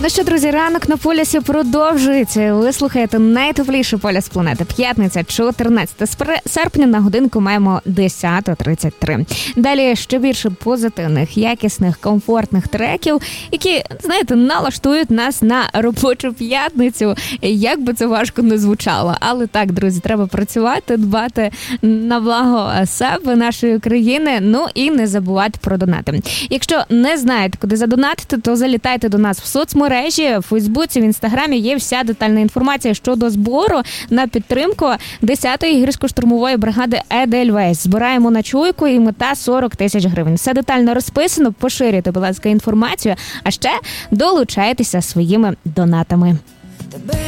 Ну що, друзі, ранок на полюсі продовжується. Ви слухаєте найтепліший полюс планети. П'ятниця, 14 серпня, на годинку маємо 10:33. Далі ще більше позитивних, якісних, комфортних треків, які, знаєте, налаштують нас на робочу п'ятницю. Як би це важко не звучало. Але так, друзі, треба працювати, дбати на благо себе, нашої країни, ну і не забувати про донати. Якщо не знаєте, куди задонатити, то залітайте до нас в соцмережі, в Фейсбуці, в Інстаграмі є вся детальна інформація щодо збору на підтримку 10-ї гірсько-штурмової бригади Едельвейс. Збираємо на чуйку і мета 40 тисяч гривень. Все детально розписано, поширюйте, будь ласка, інформацію, а ще долучайтеся своїми донатами.